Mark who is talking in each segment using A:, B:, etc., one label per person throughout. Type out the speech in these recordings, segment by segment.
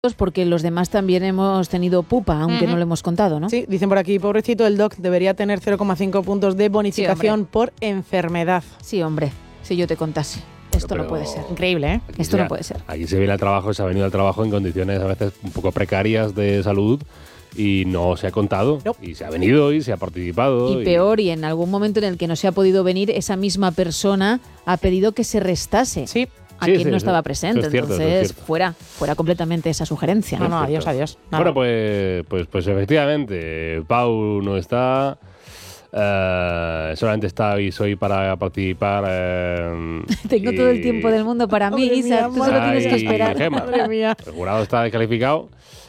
A: porque los demás también hemos tenido pupa, aunque no lo hemos contado, ¿no?
B: Sí, dicen por aquí, pobrecito el doc, debería tener 0,5 puntos de bonificación por enfermedad.
A: Sí, hombre, si yo te contase. Esto no puede ser.
B: Increíble, ¿eh?
A: Esto no puede ser.
C: Aquí se viene al trabajo, se ha venido al trabajo en condiciones a veces un poco precarias de salud y no se ha contado. Y se ha venido y se ha participado.
A: Y peor, y en algún momento en el que no se ha podido venir, esa misma persona ha pedido que se restase.
B: Sí.
A: A quien no estaba presente,
C: es cierto,
A: entonces fuera completamente esa sugerencia.
B: No, adiós. Nada.
C: Bueno, pues efectivamente, Pau no está, solamente estáis hoy para participar.
A: Tengo todo el tiempo del mundo para mí, Isa, tú solo tienes que esperar.
C: Gemma.
B: Madre mía.
C: El jurado está descalificado.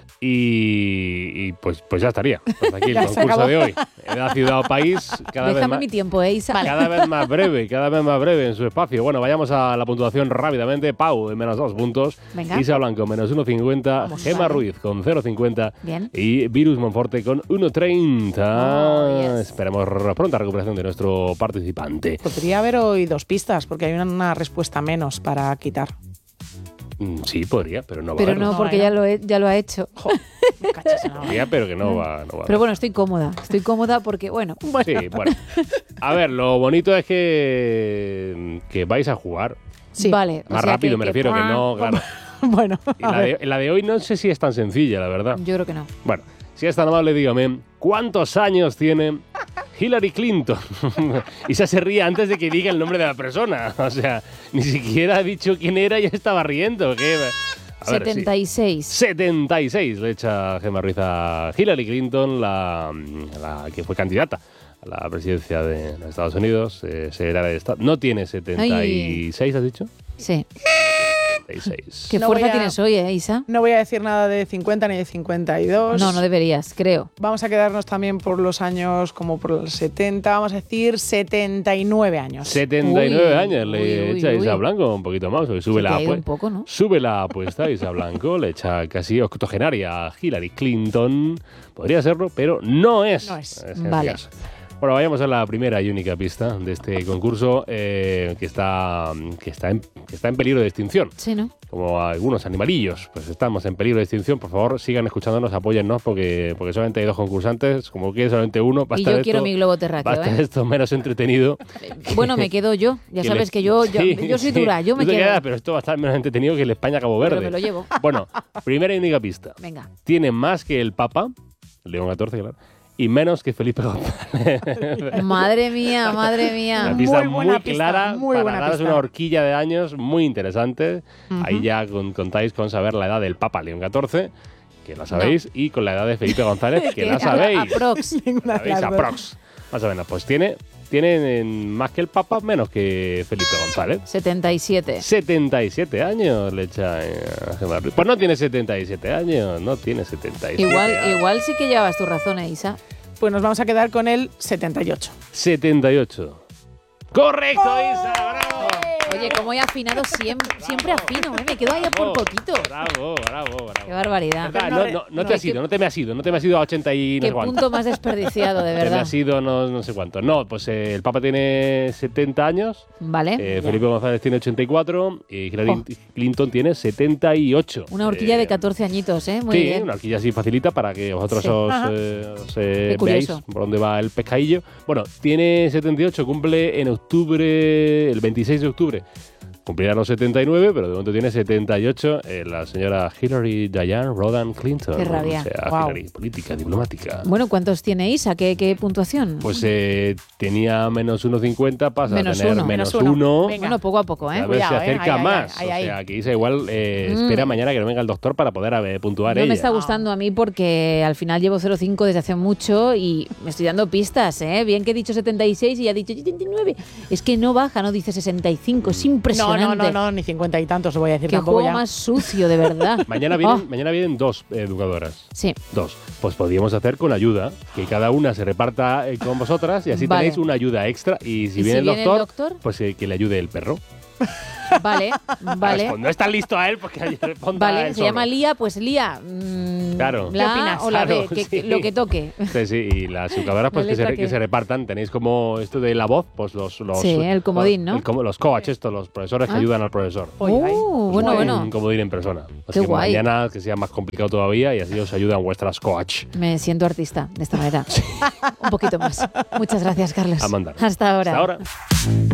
C: Y pues ya estaría. Hasta aquí el
B: Ya se
C: concurso
B: acabó.
C: de hoy. En la ciudad o país,
A: Déjame mi tiempo, Isa.
C: cada vez más breve en su espacio. Bueno, vayamos a la puntuación rápidamente. Pau, en menos 2 puntos.
A: Venga.
C: Isa Blanco, menos 1,50. Gemma Ruiz, con 0,50.
A: Bien.
C: Y Virus Monforte, con 1,30.
A: Yes.
C: Esperemos pronta recuperación de nuestro participante.
B: Podría haber hoy 2 pistas, porque hay una respuesta menos para quitar.
C: Sí, podría, pero no va a
A: Pero
C: haberlo.
A: no, porque ya lo ha hecho.
B: Cachas en la
C: Podría, pero que no va a
A: Pero bueno, estoy cómoda porque, bueno.
C: Sí, bueno. A ver, lo bonito es que vais a jugar.
B: Sí.
A: Vale.
C: Más rápido, me refiero, que no, claro.
B: Bueno,
C: Y la de hoy no sé si es tan sencilla, la verdad.
A: Yo creo que no.
C: Bueno, si es tan amable, dígame, ¿cuántos años tiene Hillary Clinton? Y se ríe antes de que diga el nombre de la persona. O sea, ni siquiera ha dicho quién era y ya estaba riendo. ¿Qué? A ver,
A: 76.
C: 76 le echa Gemma Ruiz a Hillary Clinton, la que fue candidata a la presidencia de los Estados Unidos, secretaria de Estado. No tiene 76, ¿has dicho?
A: Sí.
C: 76.
A: Qué
B: No
A: fuerza
B: voy a-
A: tienes hoy, Isa.
B: no voy a decir nada de 50 ni de 52.
A: No deberías, creo.
B: Vamos a quedarnos también por los años como por los 70. Vamos a decir 79 años.
C: 79
A: Uy,
C: años le
A: uy,
C: echa
A: uy.
C: Isa Blanco, un poquito más. Sube
A: Se te
C: la
A: ha ido un poco, ¿no?
C: Sube la apuesta Isa Blanco, le echa casi octogenaria a Hillary Clinton. Podría serlo, pero no es.
B: No es.
C: En este
A: Vale.
C: caso. Bueno, vayamos a la primera y única pista de este concurso que está en peligro de extinción.
A: Sí, ¿no?
C: Como algunos animalillos, pues estamos en peligro de extinción. Por favor, sigan escuchándonos, apóyennos, porque solamente hay 2 concursantes. Como que solamente uno, va a
A: Y
C: estar
A: yo quiero
C: esto-
A: mi globo terráqueo,
C: va a estar esto menos entretenido.
A: Bueno, me quedo yo. Ya
C: Que
A: sabes
C: le-
A: que yo
C: Sí,
A: soy
C: sí.
A: dura, yo me
C: Tú te
A: quedo.
C: quedas, pero esto va a estar menos entretenido que el España-Cabo Verde.
A: Pero me lo llevo.
C: Bueno, primera y única pista.
A: Venga.
C: Tiene más que el Papa, León XIV, claro, y menos que Felipe González.
A: Madre mía.
C: Una pista
B: Muy buena pista,
C: clara
B: muy
C: para
B: buena
C: daros
B: pista.
C: una horquilla de años muy interesante. Ahí ya contáis con saber la edad del Papa León XIV, que la sabéis, y con la edad de Felipe González, que la sabéis.
A: Aprox.
B: Ninguna de
C: ¿Sabéis?
B: las dos.
C: Aprox. Más o menos. Pues tiene más que el Papa, menos que Felipe González.
A: 77.
C: 77 años le echa a Gemma Ruiz. Pues no tiene 77 años, no tiene 77 años.
A: Igual sí que llevas tu razón, Isa.
B: Pues nos vamos a quedar con el 78.
C: 78. ¡Correcto, Isa! ¡Bravo!
A: Oye, como he afinado siempre afino, ¿eh? Me quedo ahí a por poquito.
C: Bravo.
A: Qué barbaridad.
C: Verdad, no te has ido, no te me has ido a 80 y no
A: Qué
C: sé cuánto.
A: punto más desperdiciado, de
C: Te me
A: verdad.
C: has ido no sé cuánto. No, pues el Papa tiene 70 años,
A: Vale.
C: Felipe González tiene 84 y Hillary Clinton tiene 78.
A: Una horquilla de 14 añitos, ¿eh? Muy
C: sí,
A: bien.
C: una horquilla así facilita para que vosotros
A: Sí.
C: os
A: Qué
C: veáis
A: curioso.
C: por dónde va el pescadillo. Bueno, tiene 78, cumple en octubre, el 26 de octubre. Cumplirá los 79, pero de momento tiene 78 la señora Hillary Diane Rodham Clinton.
A: Qué rabia.
C: O sea,
B: Wow.
C: Hillary, política, diplomática.
A: Bueno, ¿cuántos tiene Isa? ¿Qué puntuación?
C: Pues tenía menos 1,50, pasa
A: Menos
C: a tener
A: uno.
C: menos
B: Menos uno.
C: 1.
B: Venga.
A: Bueno, poco a poco,
C: A
A: ¿eh?
C: ver
B: Cuidado,
C: si acerca
B: ahí,
C: más.
B: ahí.
C: O sea, que Isa igual espera mañana que no venga el doctor para poder puntuar
A: No
C: ella.
A: me está gustando a mí porque al final llevo 0,5 desde hace mucho y me estoy dando pistas, ¿eh? Bien que he dicho 76 y ya he dicho 79. Es que no baja, no dice 65. Es impresionante.
B: No, ni 50 y tantos, os voy a decir
A: Qué
B: tampoco
A: juego
B: ya.
A: más sucio, de verdad.
C: Mañana vienen 2 educadoras.
A: Sí.
C: 2. Pues podríamos hacer con ayuda, que cada una se reparta con vosotras y así
A: Vale.
C: tenéis una ayuda extra. Y si
A: ¿Y
C: viene,
A: si viene el
C: el doctor,
A: doctor?
C: pues que le ayude el perro.
A: Vale, vale.
C: Pues no está listo a él porque ayer responda
A: Vale,
C: él
A: se
C: solo.
A: llama Lía, pues Lía.
C: Claro.
A: La A
B: opinas?
A: o la B,
C: Claro,
A: que
C: sí.
A: lo que toque.
C: Sí, y las educadoras pues
A: La
C: que se,
A: letra
C: que se repartan. Tenéis como esto de la voz, pues los
A: Sí, el comodín, ¿no?
C: los coach, los profesores que ayudan al profesor.
B: Oye, ay.
A: Bueno, bueno.
C: Un comodín en persona. Así
A: Qué
C: que
A: guay.
C: mañana que sea más complicado todavía y así os ayudan vuestras coach.
A: Me siento artista de esta manera. Un poquito más. Muchas gracias, Carlos.
C: A mandar.
A: Hasta ahora.
C: Hasta ahora.